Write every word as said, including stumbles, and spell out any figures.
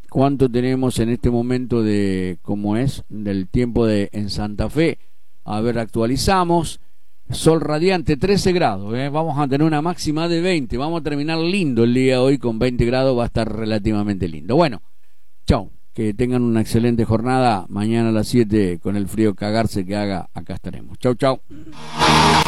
cuánto tenemos en este momento de, cómo es, del tiempo de en Santa Fe. A ver, actualizamos. Sol radiante, trece grados, ¿eh? Vamos a tener una máxima de veinte. Vamos a terminar lindo el día de hoy con veinte grados, va a estar relativamente lindo. Bueno, chau, que tengan una excelente jornada. Mañana a las siete, con el frío cagarse que haga, acá estaremos. Chau, chau.